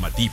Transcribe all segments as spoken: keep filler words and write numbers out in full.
informativo.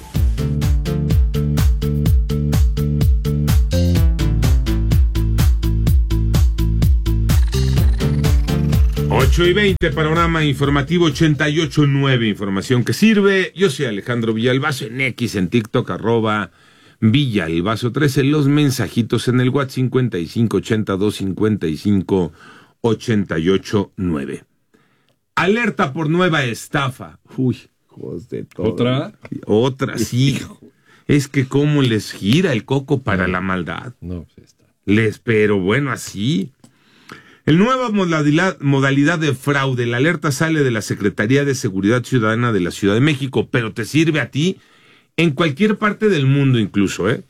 ocho y veinte, panorama informativo ochenta y ocho punto nueve, información que sirve. Yo soy Alejandro Villalbazo, en X, en TikTok, arroba Villalbazo trece, los mensajitos en el WhatsApp cincuenta y cinco ochenta y dos cincuenta y cinco ochenta y ocho nueve. Alerta por nueva estafa. Uy, hijos de todo. ¿Otra? Otra, sí. Es que cómo les gira el coco para no, la maldad. No, pues está. Les, pero bueno, así. El nueva modalidad, modalidad de fraude, la alerta sale de la Secretaría de Seguridad Ciudadana de la Ciudad de México, pero te sirve a ti en cualquier parte del mundo incluso, ¿eh?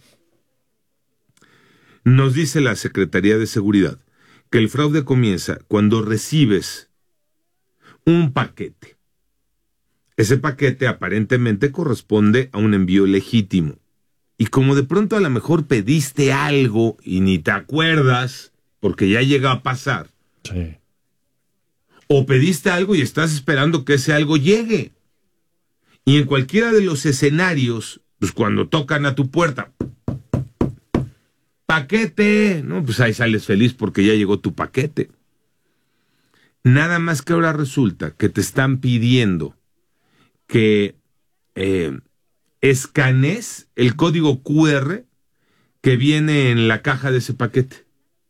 Nos dice la Secretaría de Seguridad que el fraude comienza cuando recibes un paquete. Ese paquete aparentemente corresponde a un envío legítimo. Y como de pronto a lo mejor pediste algo y ni te acuerdas, porque ya llega a pasar. Sí. O pediste algo y estás esperando que ese algo llegue. Y en cualquiera de los escenarios, pues cuando tocan a tu puerta, paquete, ¿no? Pues ahí sales feliz porque ya llegó tu paquete. Nada más que ahora resulta que te están pidiendo que eh, escanees el código cu erre que viene en la caja de ese paquete.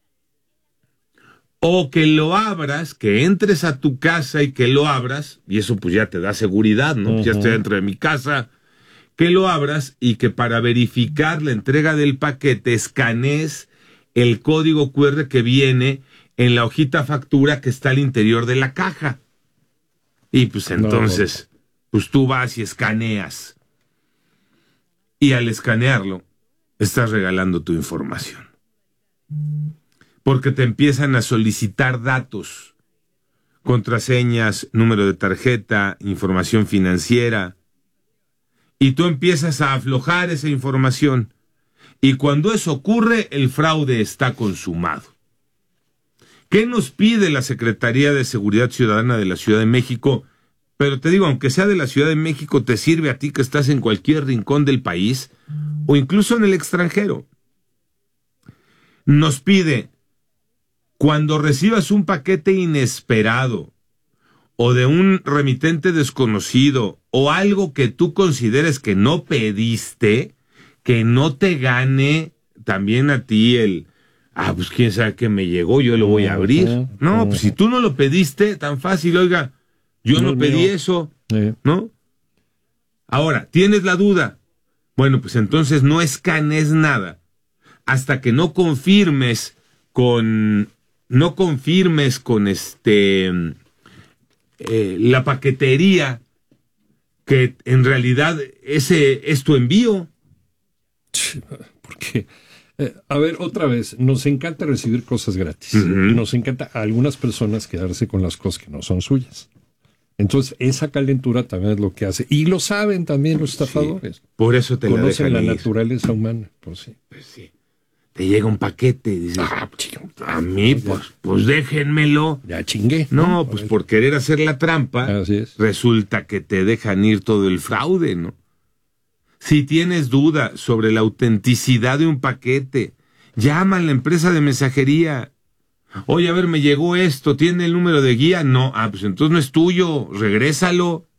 O que lo abras, que entres a tu casa y que lo abras, y eso pues ya te da seguridad, ¿no? Uh-huh. Ya estoy dentro de mi casa, que lo abras y que para verificar la entrega del paquete escanees el código cu erre que viene en la hojita factura que está al interior de la caja. Y pues entonces, no. pues tú vas y escaneas. Y al escanearlo, estás regalando tu información. Porque te empiezan a solicitar datos, contraseñas, número de tarjeta, información financiera, y tú empiezas a aflojar esa información. Y cuando eso ocurre, el fraude está consumado. ¿Qué nos pide la Secretaría de Seguridad Ciudadana de la Ciudad de México? Pero te digo, aunque sea de la Ciudad de México, te sirve a ti que estás en cualquier rincón del país o incluso en el extranjero. Nos pide, cuando recibas un paquete inesperado o de un remitente desconocido o algo que tú consideres que no pediste, que no te gane también a ti el, ah, pues quién sabe qué me llegó, yo lo voy a abrir. Uh-huh. No, uh-huh. Pues si tú no lo pediste, tan fácil, oiga, yo no, no pedí mío. Eso, sí. ¿No? Ahora, ¿tienes la duda? Bueno, pues entonces no escanees nada hasta que no confirmes con... no confirmes con este eh, la paquetería que en realidad ese es tu envío. Porque, eh, a ver, otra vez, nos encanta recibir cosas gratis. Uh-huh. Nos encanta a algunas personas quedarse con las cosas que no son suyas. Entonces, esa calentura también es lo que hace. Y lo saben también los estafadores. Sí, por eso te conocen la, la naturaleza humana. Por sí. Pues sí. Te llega un paquete y dices, ah, a mí, pues, pues déjenmelo. Ya chingué. No, no pues por querer hacer la trampa, así es. Resulta que te dejan ir todo el fraude, ¿no? Si tienes duda sobre la autenticidad de un paquete, llama a la empresa de mensajería. Oye, a ver, me llegó esto, ¿tiene el número de guía? No, ah, pues entonces no es tuyo, regrésalo.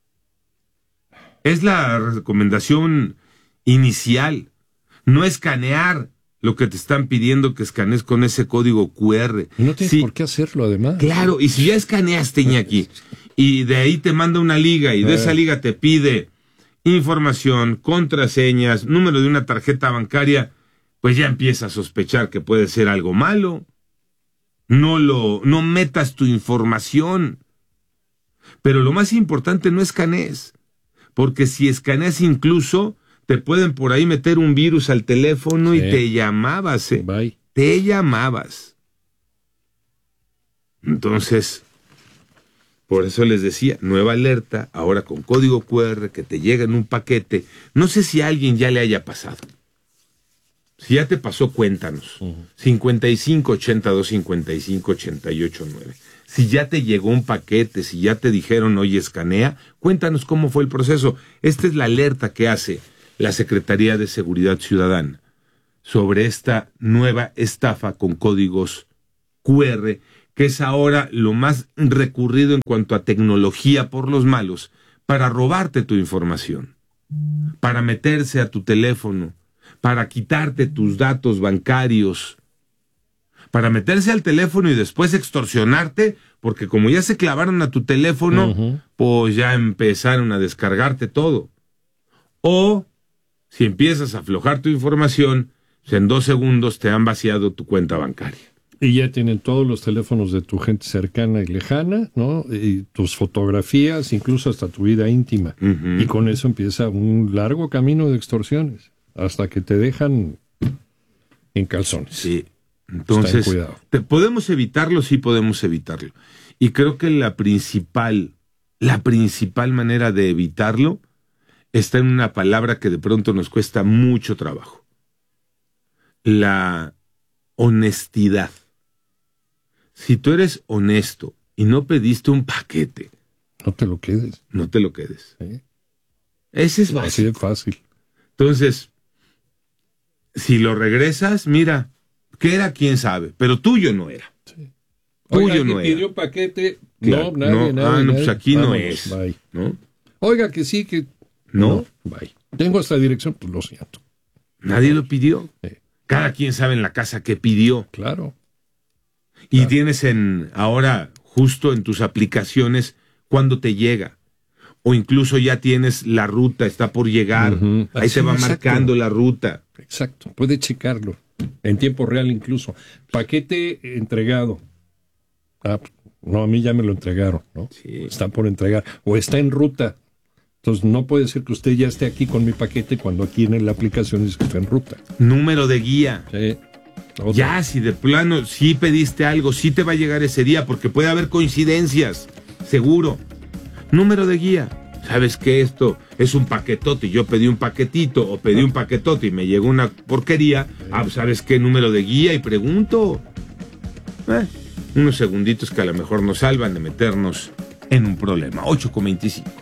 Es la recomendación inicial, no escanear lo que te están pidiendo que escanees con ese código cu erre. Y no tienes sí, por qué hacerlo, además. Claro, y si ya escaneaste, Iñaki, y de ahí te manda una liga, y de esa liga te pide información, contraseñas, número de una tarjeta bancaria, pues ya empieza a sospechar que puede ser algo malo. No lo, no metas tu información. Pero lo más importante, no escanees, porque si escaneas incluso te pueden por ahí meter un virus al teléfono, sí. Y te llamabas, ¿eh? Bye. Te llamabas. Entonces, por eso les decía, nueva alerta, ahora con código cu erre, que te llega en un paquete. No sé si a alguien ya le haya pasado. Si ya te pasó, cuéntanos. Uh-huh. cincuenta y cinco ochenta y dos cincuenta y cinco ochenta y ocho nueve. si ya te llegó un paquete, si ya te dijeron, oye, escanea, cuéntanos cómo fue el proceso. Esta es la alerta que hace la Secretaría de Seguridad Ciudadana sobre esta nueva estafa con códigos cu erre, que es ahora lo más recurrido en cuanto a tecnología por los malos, para robarte tu información, para meterse a tu teléfono, para quitarte tus datos bancarios, para meterse al teléfono y después extorsionarte, porque como ya se clavaron a tu teléfono, uh-huh. pues ya empezaron a descargarte todo. O, si empiezas a aflojar tu información, pues en dos segundos te han vaciado tu cuenta bancaria. Y ya tienen todos los teléfonos de tu gente cercana y lejana, ¿no? Y tus fotografías, incluso hasta tu vida íntima. Uh-huh. Y con eso empieza un largo camino de extorsiones, hasta que te dejan en calzones. Sí. Entonces, te, ¿podemos evitarlo? Sí, podemos evitarlo. Y creo que la principal, la principal manera de evitarlo está en una palabra que de pronto nos cuesta mucho trabajo. La honestidad. Si tú eres honesto y no pediste un paquete, no te lo quedes. No te lo quedes. ¿Sí? Ese es básico. Así de fácil. Entonces, si lo regresas, mira, ¿qué era? ¿Quién sabe? Pero tuyo no era. Sí. Tuyo Oiga, no que era. pidió paquete. Claro, no, nadie, no. nadie. Ah, no, nadie. pues aquí Vámonos, no es. Bye. ¿No? Oiga, que sí, que... No. no. Bye. Tengo esta dirección, pues lo siento. Nadie lo pidió. Sí. Cada quien sabe en la casa qué pidió. Claro. Y claro. tienes en ahora, justo en tus aplicaciones, cuándo te llega. O incluso ya tienes la ruta, está por llegar. Uh-huh. Ahí Así, te va exacto. marcando la ruta. Exacto, puede checarlo. En tiempo real incluso. Paquete entregado. Ah, no, a mí ya me lo entregaron, ¿no? Sí. Está por entregar. O está en ruta. Entonces no puede ser que usted ya esté aquí con mi paquete cuando aquí en la aplicación dice que está en ruta. Número de guía. Sí. Otra. Ya, si de plano sí pediste algo, sí te va a llegar ese día, porque puede haber coincidencias, seguro. Número de guía. ¿Sabes qué? Esto es un paquetote, yo pedí un paquetito o pedí un paquetote y me llegó una porquería. Ah, ¿sabes qué? Número de guía y pregunto. Eh, unos segunditos que a lo mejor nos salvan de meternos en un problema. ocho con veinticinco.